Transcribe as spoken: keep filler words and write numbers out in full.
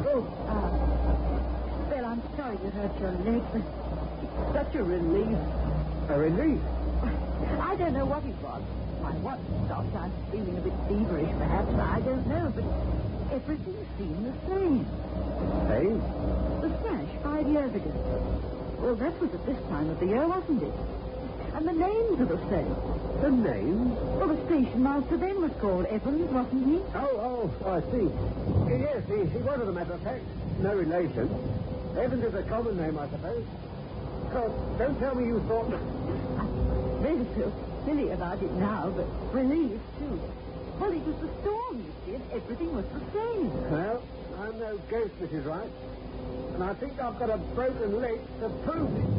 Ethel? Uh, well, I'm sorry you hurt your leg, but it's such a relief. A relief? I don't know what it was. My watch stopped. I'm feeling a bit feverish, perhaps. I don't know, but everything seemed the same. Hey? The smash five years ago. Well, that was at this time of the year, wasn't it? And the names are the same. The name? Well, the station master then was called Evans, wasn't he? Oh, oh, I see. Yes, he, he was, as a matter of fact. No relation. Evans is a common name, I suppose. Oh, don't tell me you thought that... I really feel silly about it now, but relieved, too. Well, it was the storm, you see, and everything was the same. Well, I'm no ghost, Missus Wright. And I think I've got a broken leg to prove it.